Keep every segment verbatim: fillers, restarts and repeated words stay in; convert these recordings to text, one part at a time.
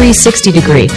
three sixty degree.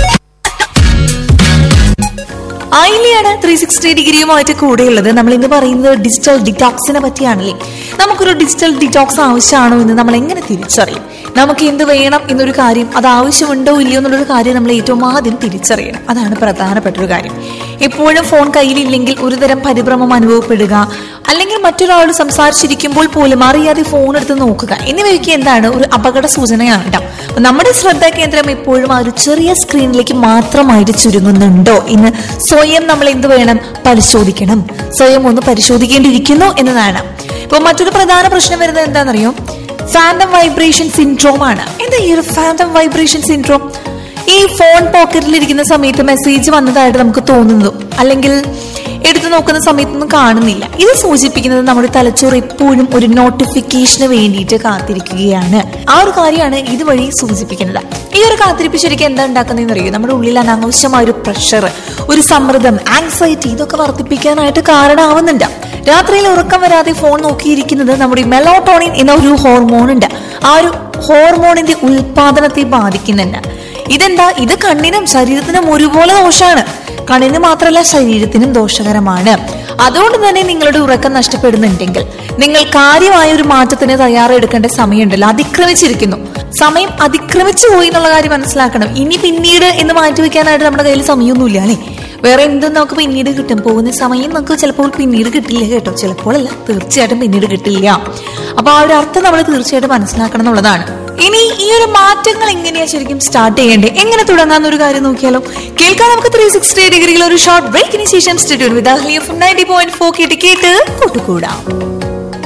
ാണ് three sixty ഡിഗ്രിയുമായിട്ട് കൂടെയുള്ളത്. നമ്മൾ ഇന്ന് പറയുന്നത് ഡിജിറ്റൽ ഡിറ്റോക്സിനെ പറ്റിയാണല്ലേ. നമുക്കൊരു ഡിജിറ്റൽ ഡിറ്റോക്സ് ആവശ്യമാണോ എന്ന് നമ്മൾ എങ്ങനെ തിരിച്ചറിയും? നമുക്ക് എന്ത് വേണം എന്നൊരു കാര്യം, അത് ആവശ്യമുണ്ടോ ഇല്ലയോ എന്നുള്ളൊരു കാര്യം നമ്മൾ ഏറ്റവും ആദ്യം തിരിച്ചറിയണം. അതാണ് പ്രധാനപ്പെട്ട ഒരു കാര്യം. എപ്പോഴും ഫോൺ കയ്യിലില്ലെങ്കിൽ ഒരുതരം പരിഭ്രമം അനുഭവപ്പെടുക, അല്ലെങ്കിൽ മറ്റൊരാളോട് സംസാരിച്ചിരിക്കുമ്പോൾ പോലും അറിയാതെ ഫോൺ എടുത്ത് നോക്കുക എന്നിവയൊക്കെ എന്താണ് ഒരു അപകട സൂചനയാണ് കേട്ടോ. നമ്മുടെ ശ്രദ്ധാ കേന്ദ്രം എപ്പോഴും ആ ഒരു ചെറിയ സ്ക്രീനിലേക്ക് മാത്രമായിട്ട് ചുരുങ്ങുന്നുണ്ടോ എന്ന് സ്വയം നമ്മൾ എന്ത് വേണം പരിശോധിക്കണം. സ്വയം ഒന്ന് പരിശോധിക്കേണ്ടിയിരിക്കുന്നു എന്നതാണ്. ഇപ്പൊ മറ്റൊരു പ്രധാന പ്രശ്നം വരുന്നത് എന്താണെന്നറിയോ? ഫാൻറ്റം വൈബ്രേഷൻ സിൻഡ്രോം ആണ്. എന്താ ഈ ഒരു ഫാൻറ്റം വൈബ്രേഷൻ സിൻഡ്രോം? ഈ ഫോൺ പോക്കറ്റിലിരിക്കുന്ന സമയത്ത് മെസ്സേജ് വന്നതായിട്ട് നമുക്ക് തോന്നുന്നതും അല്ലെങ്കിൽ എടുത്തു നോക്കുന്ന സമയത്തൊന്നും കാണുന്നില്ല. ഇത് സൂചിപ്പിക്കുന്നത് നമ്മുടെ തലച്ചോറ് എപ്പോഴും ഒരു നോട്ടിഫിക്കേഷന് വേണ്ടിയിട്ട് കാത്തിരിക്കുകയാണ്. ആ ഒരു കാര്യമാണ് ഇതുവഴി സൂചിപ്പിക്കുന്നത്. ഈ ഒരു കാത്തിരിപ്പ് ശരിക്കും എന്താ ഉണ്ടാക്കുന്നതെന്ന് അറിയോ? നമ്മുടെ ഉള്ളിൽ അനാവശ്യമായ ഒരു പ്രഷർ, ഒരു സമ്മർദ്ദം, ആങ്സൈറ്റി ഇതൊക്കെ വർദ്ധിപ്പിക്കാനായിട്ട് കാരണമാവുന്നുണ്ട്. രാത്രിയിൽ ഉറക്കം വരാതെ ഫോൺ നോക്കിയിരിക്കുന്നത് നമ്മുടെ മെലോട്ടോണിൻ എന്ന ഒരു ഹോർമോൺ ഉണ്ട്. ആ ഒരു ഹോർമോണിന്റെ ഉൽപാദനത്തെ ബാധിക്കുന്നുണ്ട്. ഇതെന്താ? ഇത് കണ്ണിനും ശരീരത്തിനും ഒരുപോലെ ദോഷമാണ്. കണ്ണിന് മാത്രമല്ല ശരീരത്തിനും ദോഷകരമാണ്. അതുകൊണ്ട് തന്നെ നിങ്ങളുടെ ഉറക്കം നഷ്ടപ്പെടുന്നുണ്ടെങ്കിൽ നിങ്ങൾ കാര്യമായ ഒരു മാറ്റത്തിന് തയ്യാറെടുക്കേണ്ട സമയമുണ്ടല്ലോ, അതിക്രമിച്ചിരിക്കുന്നു. സമയം അതിക്രമിച്ചു പോയി എന്നുള്ള കാര്യം മനസ്സിലാക്കണം. ഇനി പിന്നീട് എന്ന് മാറ്റിവെക്കാനായിട്ട് നമ്മുടെ കയ്യിൽ സമയമൊന്നുമില്ല അല്ലേ. വേറെ എന്തും നമുക്ക് പിന്നീട് കിട്ടും. പോകുന്ന സമയം നമുക്ക് ചിലപ്പോൾ പിന്നീട് കിട്ടില്ല കേട്ടോ. ചിലപ്പോഴല്ല, തീർച്ചയായിട്ടും പിന്നീട് കിട്ടില്ല. അപ്പൊ ആ ഒരു അർത്ഥം നമ്മൾ തീർച്ചയായിട്ടും മനസ്സിലാക്കണം എന്നുള്ളതാണ്. ഇനി ഈ ഒരു മാറ്റങ്ങൾ എങ്ങനെയാ ശരിക്കും സ്റ്റാർട്ട് ചെയ്യേണ്ടത്, എങ്ങനെ തുടങ്ങാന്നൊരു കാര്യം നോക്കിയാലോ. കേൾക്കാൻ നമുക്ക് ത്രീ സിക്സ്റ്റി ഡിഗ്രിയിൽ ഒരു ഷോർട്ട് ബ്രേക്കിന് ശേഷം സ്റ്റുഡിയോ വിത്ത് നയൻറ്റി പോയിന്റ് ഫോർ കേട്ട് കേട്ട് കൂട്ടുകൂടാം.